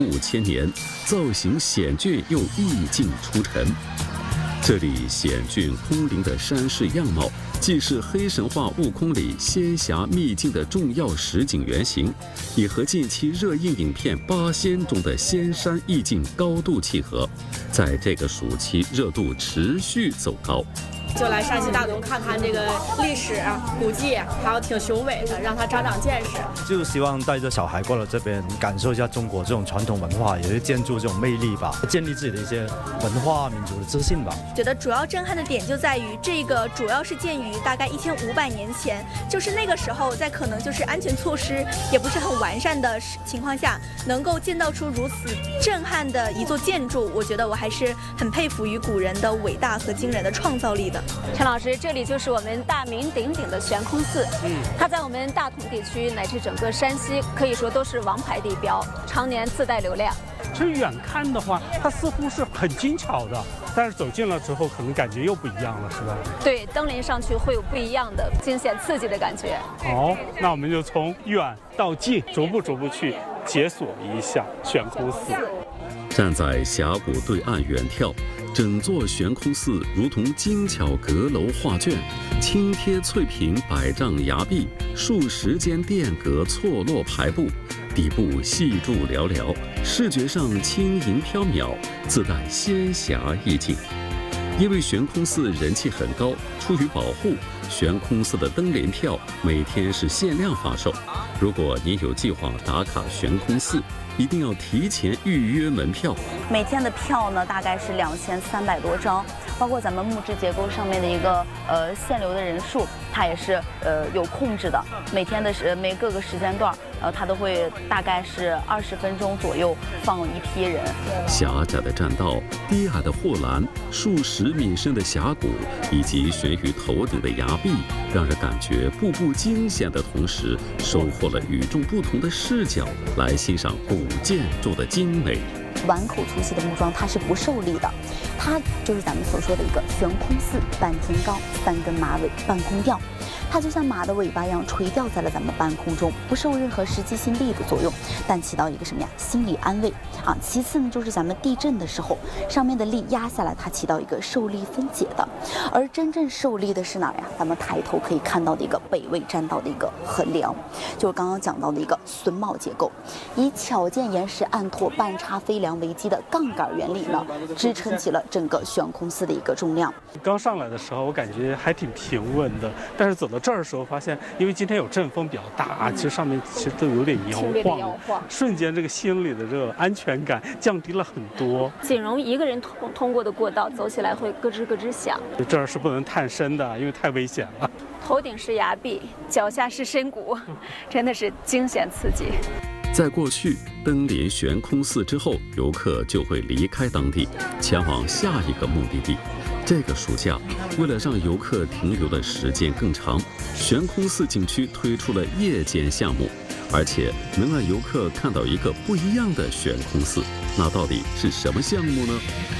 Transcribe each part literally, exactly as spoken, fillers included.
五千年，造型险峻又意境出尘。这里险峻空灵的山势样貌，既是黑神话悟空里仙侠秘境的重要实景原型，也和近期热映影片《八仙》中的仙山意境高度契合，在这个暑期热度持续走高。 就来山西大同看看这个历史古迹，还有挺雄伟的，让他长长见识。 就希望带着小孩过来这边感受一下中国这种传统文化，也是建筑这种魅力吧，建立自己的一些文化民族的自信吧。 觉得主要震撼的点就在于这个主要是建于大概一千五百年前，就是那个时候在可能就是安全措施也不是很完善的情况下，能够建造出如此震撼的一座建筑，我觉得我还是很佩服于古人的伟大和惊人的创造力的。 陈老师，这里就是我们大名鼎鼎的悬空寺，嗯，它在我们大同地区乃至整个山西可以说都是王牌地标，常年自带流量。 其实远看的话，它似乎是很精巧的，但是走近了之后，可能感觉又不一样了，是吧？ 对，登临上去会有不一样的惊险刺激的感觉。 好，那我们就从远到近，逐步逐步去解锁一下悬空寺。 站在峡谷对岸远眺，整座悬空寺如同精巧阁楼画卷，轻贴翠屏百丈崖壁，数十间殿阁错落排布，底部细柱寥寥，视觉上轻盈飘渺，自带仙侠意境。因为悬空寺人气很高，出于保护，悬空寺的登临票每天是限量发售。如果您有计划打卡悬空寺，一定要提前预约门票。 每天的票呢，大概是两千三百多张，包括咱们木质结构上面的一个呃限流的人数，它也是呃有控制的。每天的时每各个时间段，呃，它都会大概是二十分钟左右放一批人。 狭窄的栈道、低矮的护栏、数十米深的峡谷，以及悬于头顶的崖壁，让人感觉步步惊险的同时，收获了与众不同的视角来欣赏古建筑的精美。 碗口粗细的木桩它是不受力的，它就是咱们所说的一个悬空寺，半天高，三根马尾，半空吊。它就像马的尾巴一样垂吊在了咱们半空中，不受任何实际性力的作用，但起到一个什么呀？心理安慰啊。其次呢，就是咱们地震的时候，上面的力压下来，它起到一个受力分解的。而真正受力的是哪儿呀？咱们抬头可以看到的一个北魏栈道的一个横梁，就是刚刚讲到的一个榫卯结构，以巧建岩石暗拓半插飞梁为基的杠杆原理呢，支撑起了整个悬空寺的一个重量。 刚上来的时候，我感觉还挺平稳的，但是走到这儿的时候，发现因为今天有阵风比较大，其实上面其实都有点摇晃，瞬间这个心里的这个安全感降低了很多。 仅容一个人通通过的过道，走起来会咯吱咯吱响。 这儿是不能探身的，因为太危险了。 头顶是崖壁，脚下是深谷，真的是惊险刺激。 在过去，登临悬空寺之后，游客就会离开当地，前往下一个目的地。这个暑假，为了让游客停留的时间更长，悬空寺景区推出了夜间项目，而且能让游客看到一个不一样的悬空寺。那到底是什么项目呢？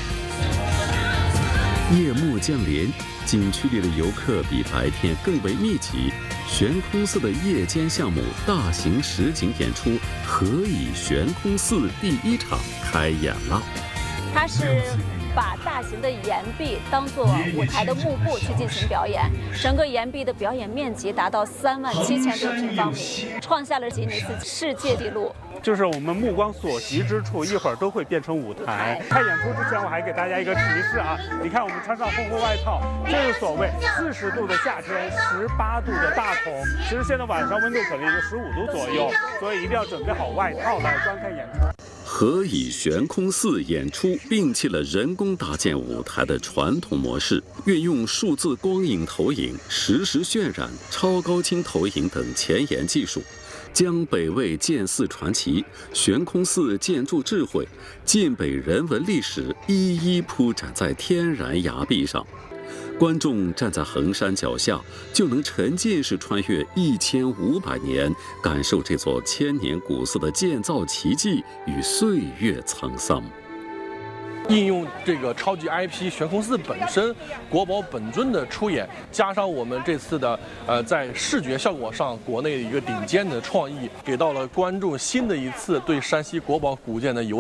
夜幕降临，景区里的游客比白天更为密集。悬空寺的夜间项目大型实景演出《何以悬空寺》第一场开演了。 它是把大型的岩壁当作舞台的幕布去进行表演，整个岩壁的表演面积达到三万七千多平方米，创下了吉尼斯世界纪录。 就是我们目光所及之处，一会儿都会变成舞台。开演出之前，我还给大家一个提示啊，你看我们穿上厚厚外套，这是所谓四十度的夏天，十八度的大同。其实现在晚上温度可能也就十五度左右，所以一定要准备好外套来观看演出。 何以悬空寺演出摒弃了人工搭建舞台的传统模式，运用数字光影投影、实时渲染、超高清投影等前沿技术，将北魏建寺传奇、悬空寺建筑智慧、晋北人文历史一一铺展在天然崖壁上。观众站在衡山脚下，就能沉浸式穿越一千五百年，感受这座千年古寺的建造奇迹与岁月沧桑。 应用这个超级 I P 悬空寺本身国宝本尊的出演，加上我们这次的呃在视觉效果上国内的一个顶尖的创意，给到了观众新的一次对山西国宝古建的游。